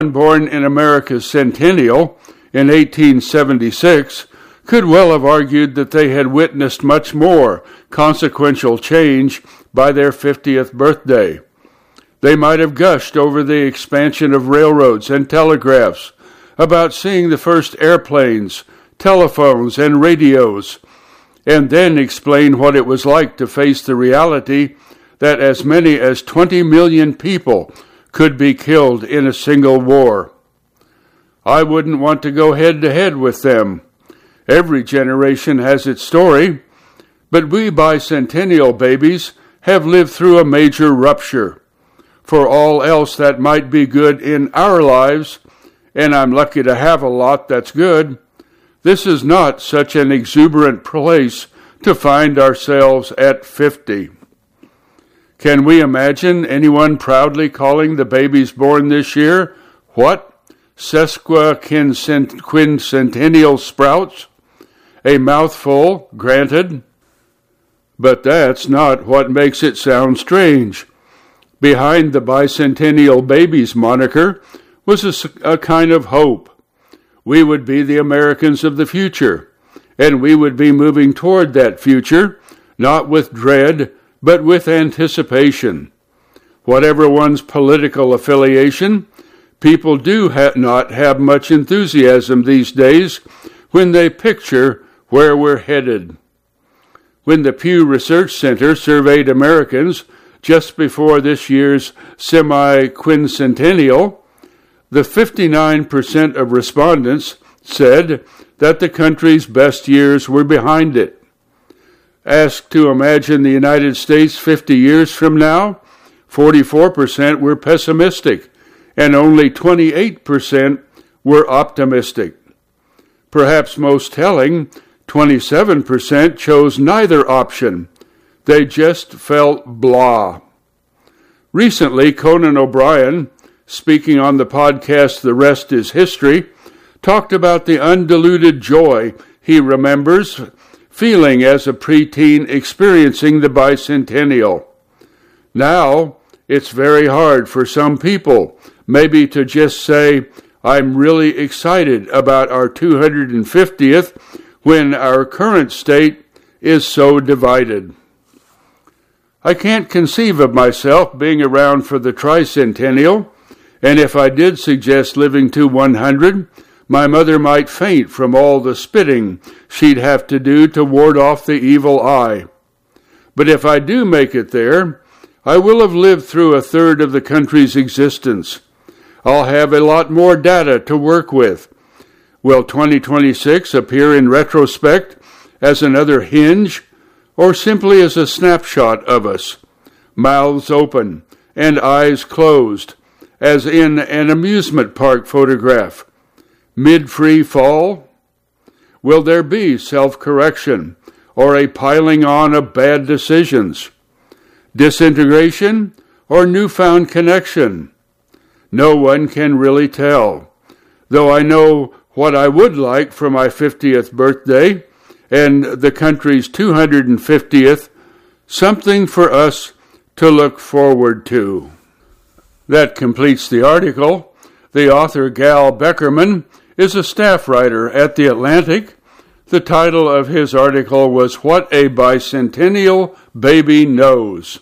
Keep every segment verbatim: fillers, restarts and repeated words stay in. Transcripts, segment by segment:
born in America's centennial in eighteen seventy-six could well have argued that they had witnessed much more consequential change by their fiftieth birthday. They might have gushed over the expansion of railroads and telegraphs, about seeing the first airplanes, telephones, and radios, and then explain what it was like to face the reality that as many as twenty million people could be killed in a single war. I wouldn't want to go head-to-head with them. Every generation has its story, but we bicentennial babies have lived through a major rupture. For all else that might be good in our lives, and I'm lucky to have a lot that's good, this is not such an exuberant place to find ourselves at fifty. Can we imagine anyone proudly calling the babies born this year, what? Sesquicentennial sprouts? A mouthful, granted. But that's not what makes it sound strange. Behind the bicentennial babies moniker was a, a kind of hope. We would be the Americans of the future, and we would be moving toward that future, not with dread, but with anticipation. Whatever one's political affiliation, people do ha- not have much enthusiasm these days when they picture where we're headed. When the Pew Research Center surveyed Americans just before this year's semi-quincentennial, the fifty-nine percent of respondents said that the country's best years were behind it. Asked to imagine the United States fifty years from now, forty-four percent were pessimistic, and only twenty-eight percent were optimistic. Perhaps most telling, twenty-seven percent chose neither option. They just felt blah. Recently, Conan O'Brien, speaking on the podcast The Rest is History, talked about the undiluted joy he remembers feeling as a preteen experiencing the bicentennial. Now, it's very hard for some people maybe to just say, I'm really excited about our two hundred fiftieth when our current state is so divided. I can't conceive of myself being around for the tricentennial, and if I did suggest living to one hundred, my mother might faint from all the spitting she'd have to do to ward off the evil eye. But if I do make it there, I will have lived through a third of the country's existence. I'll have a lot more data to work with. Will twenty twenty-six appear in retrospect as another hinge, or simply as a snapshot of us, mouths open and eyes closed, as in an amusement park photograph? Mid-free fall? Will there be self-correction or a piling on of bad decisions? Disintegration or newfound connection? No one can really tell, though I know what I would like for my fiftieth birthday and the country's two hundred fiftieth, something for us to look forward to. That completes the article. The author, Gal Beckerman, is a staff writer at The Atlantic. The title of his article was What a Bicentennial Baby Knows.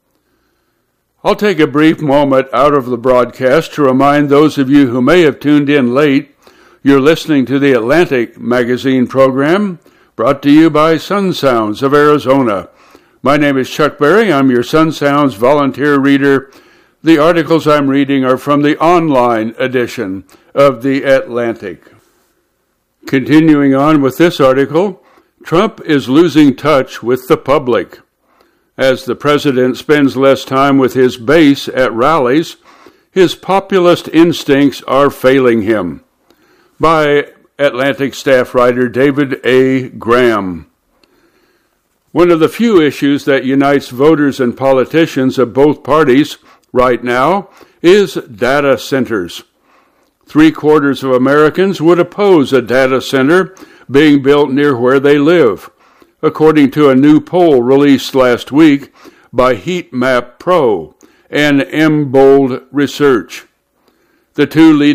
I'll take a brief moment out of the broadcast to remind those of you who may have tuned in late, you're listening to the Atlantic magazine program, brought to you by Sun Sounds of Arizona. My name is Chuck Berry. I'm your Sun Sounds volunteer reader. The articles I'm reading are from the online edition of The Atlantic. Continuing on with this article, Trump is losing touch with the public. As the president spends less time with his base at rallies, his populist instincts are failing him. By Atlantic staff writer David A. Graham. One of the few issues that unites voters and politicians of both parties right now is data centers. Three-quarters of Americans would oppose a data center being built near where they live, according to a new poll released last week by Heat Map Pro and Embold Research. The two leading